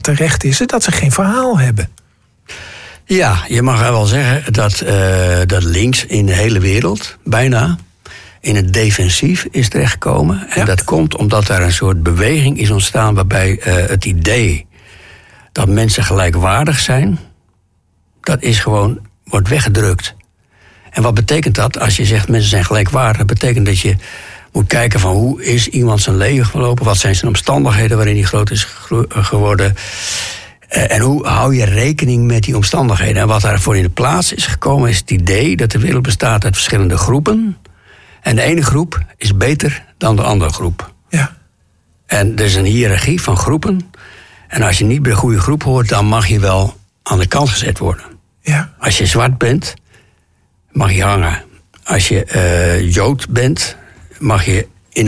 terecht is dat ze geen verhaal hebben. Ja, je mag wel zeggen dat links in de hele wereld bijna in het defensief is terechtgekomen. En dat komt omdat daar een soort beweging is ontstaan waarbij het idee dat mensen gelijkwaardig zijn, dat is gewoon, wordt weggedrukt. En wat betekent dat? Als je zegt mensen zijn gelijkwaardig, dat betekent dat je moet kijken van hoe is iemand zijn leven gelopen, wat zijn zijn omstandigheden waarin hij groot is geworden. En hoe hou je rekening met die omstandigheden? En wat daarvoor in de plaats is gekomen is het idee dat de wereld bestaat uit verschillende groepen. En de ene groep is beter dan de andere groep. Ja. En er is een hiërarchie van groepen. En als je niet bij de goede groep hoort, dan mag je wel aan de kant gezet worden. Ja. Als je zwart bent, mag je hangen. Als je Jood bent, mag je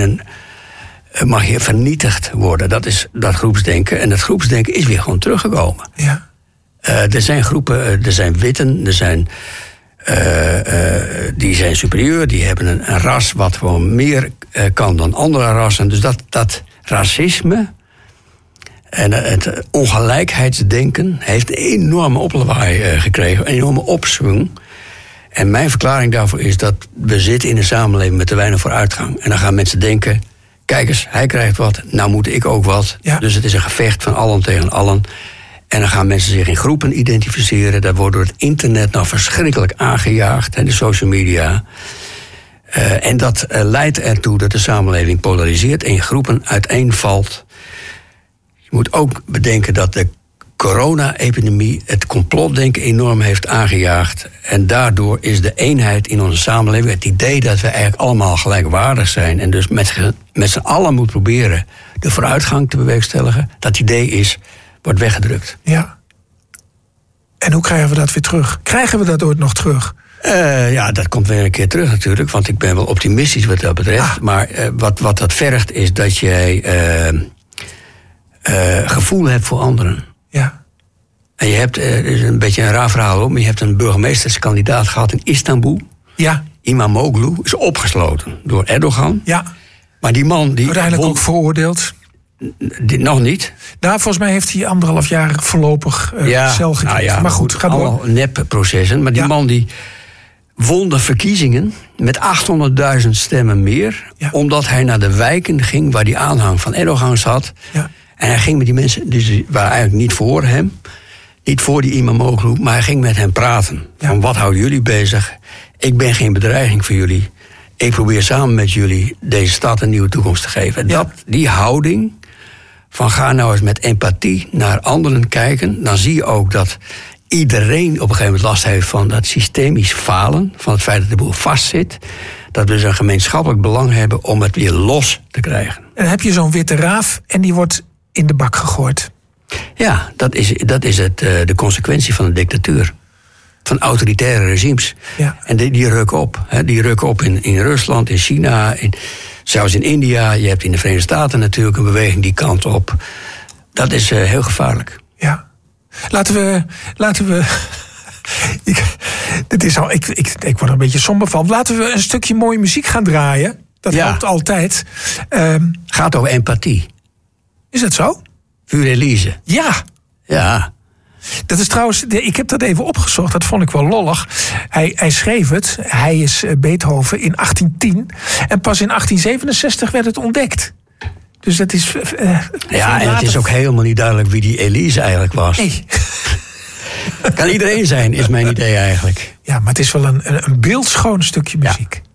vernietigd worden. Dat is dat groepsdenken. En dat groepsdenken is weer gewoon teruggekomen. Ja. Er zijn groepen, er zijn witten, er zijn die zijn superieur, die hebben een ras wat gewoon meer kan dan andere rassen. Dus dat racisme en het ongelijkheidsdenken heeft een enorme oplawaai gekregen, een enorme opswing. En mijn verklaring daarvoor is dat we zitten in een samenleving met te weinig vooruitgang. En dan gaan mensen denken, kijk eens, hij krijgt wat, nou moet ik ook wat. Ja. Dus het is een gevecht van allen tegen allen. En dan gaan mensen zich in groepen identificeren. Dat wordt door het internet nou verschrikkelijk aangejaagd. En de social media. En dat leidt ertoe dat de samenleving polariseert en groepen uiteenvalt. Je moet ook bedenken dat de corona-epidemie het complotdenken enorm heeft aangejaagd. En daardoor is de eenheid in onze samenleving, het idee dat we eigenlijk allemaal gelijkwaardig zijn en dus met z'n allen moet proberen de vooruitgang te bewerkstelligen, dat idee wordt weggedrukt. Ja. En hoe krijgen we dat weer terug? Krijgen we dat ooit nog terug? Ja, dat komt weer een keer terug natuurlijk, want ik ben wel optimistisch wat dat betreft. Maar wat dat vergt is dat jij gevoel hebt voor anderen. Ja. En je hebt, het is een beetje een raar verhaal hoor, maar je hebt een burgemeesterskandidaat gehad in Istanbul. Ja. Imamoglu is opgesloten door Erdogan. Ja. Maar die man die uiteindelijk ook veroordeeld. Nog niet. Nou, volgens mij heeft hij 1,5 jaar voorlopig cel gekregen. Nou ja, maar goed, ga door. Allemaal nepprocessen. Maar die man die won de verkiezingen met 800.000 stemmen meer. Ja. Omdat hij naar de wijken ging waar die aanhang van Erdogan zat. Ja. En hij ging met die mensen, dus die waren eigenlijk niet voor hem. Niet voor die Imamoglu, maar hij ging met hen praten. Ja. Van wat houden jullie bezig? Ik ben geen bedreiging voor jullie. Ik probeer samen met jullie deze stad een nieuwe toekomst te geven. Ja. Die houding van ga nou eens met empathie naar anderen kijken. Dan zie je ook dat iedereen op een gegeven moment last heeft van dat systemisch falen. Van het feit dat de boel vastzit. Dat we dus een gemeenschappelijk belang hebben om het weer los te krijgen. En dan heb je zo'n witte raaf en die wordt in de bak gegooid. Ja, dat is de consequentie van een dictatuur. Van autoritaire regimes. Ja. En die rukken op. Die rukken op in Rusland, in China, zelfs in India. Je hebt in de Verenigde Staten natuurlijk een beweging die kant op. Dat is heel gevaarlijk. Ja. Laten we ik word er een beetje somber van. Laten we een stukje mooie muziek gaan draaien. Dat helpt altijd. Gaat over empathie. Is dat zo? Für Elise. Ja. Ja. Dat is trouwens, ik heb dat even opgezocht, dat vond ik wel lollig. Hij schreef het, hij is Beethoven, in 1810. En pas in 1867 werd het ontdekt. Dus dat is... ja, en het is ook helemaal niet duidelijk wie die Elise eigenlijk was. Nee. Kan iedereen zijn, is mijn idee eigenlijk. Ja, maar het is wel een beeldschoon stukje muziek. Ja.